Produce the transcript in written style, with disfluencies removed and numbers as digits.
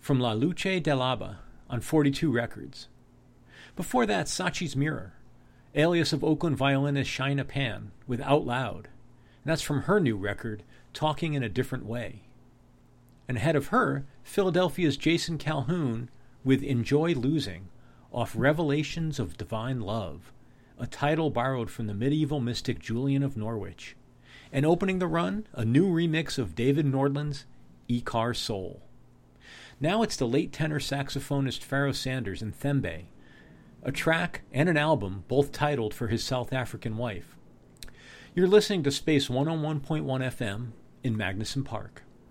from La Luce dell'Alba on 42 Records. Before that, Sachi's Mirror, alias of Oakland violinist Shaina Pan, with Out Loud. And that's from her new record, Talking in a Different Way. And ahead of her, Philadelphia's Jason Calhoun with Enjoy Losing, off Revelations of Divine Love, a title borrowed from the medieval mystic Julian of Norwich. And opening the run, a new remix of David Nordland's E-Car Soul. Now it's the late tenor saxophonist Pharoah Sanders in Thembe, a track and an album both titled for his South African wife. You're listening to Space 101.1 FM in Magnuson Park.